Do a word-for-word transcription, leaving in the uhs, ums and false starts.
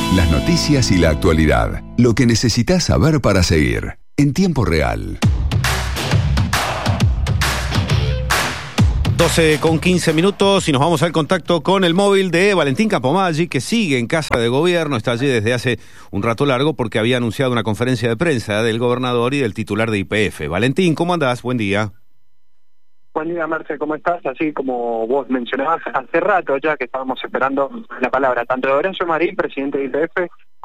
Las noticias y la actualidad. Lo que necesitas saber para seguir. En tiempo real. doce con quince minutos y nos vamos al contacto con el móvil de Valentín Capomaggi, que sigue en Casa de Gobierno, está allí desde hace un rato largo porque había anunciado una conferencia de prensa del gobernador y del titular de Y P F. Valentín, ¿cómo andás? Buen día. Buen día, Marce, ¿cómo estás? Así como vos mencionabas, hace rato ya que estábamos esperando la palabra tanto de Horacio Marín, presidente de Y P F,